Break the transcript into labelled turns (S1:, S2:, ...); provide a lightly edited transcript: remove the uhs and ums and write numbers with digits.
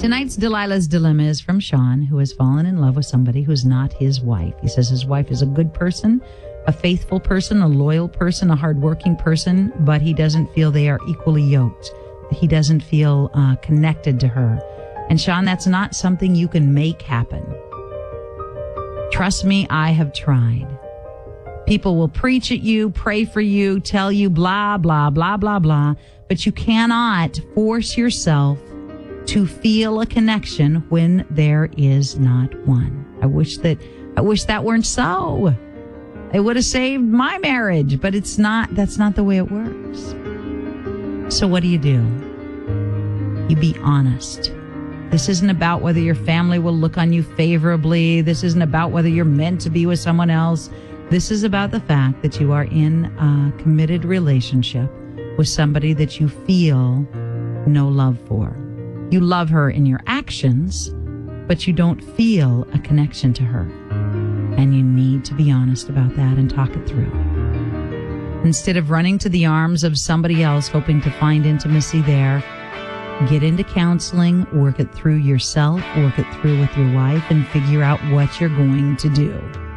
S1: Tonight's Delilah's Dilemma is from Sean, who has fallen in love with somebody who's not his wife. He says his wife is a good person, a faithful person, a loyal person, a hardworking person, but he doesn't feel they are equally yoked. He doesn't feel connected to her. And Sean, that's not something you can make happen. Trust me, I have tried. People will preach at you, pray for you, tell you blah, blah, blah, blah, blah, but you cannot force yourself to feel a connection when there is not one. I wish that weren't so. It would have saved my marriage, but that's not the way it works. So what do? You be honest. This isn't about whether your family will look on you favorably. This isn't about whether you're meant to be with someone else. This is about the fact that you are in a committed relationship with somebody that you feel no love for. You love her in your actions, but you don't feel a connection to her. And you need to be honest about that and talk it through. Instead of running to the arms of somebody else hoping to find intimacy there, get into counseling, work it through yourself, work it through with your wife, and figure out what you're going to do.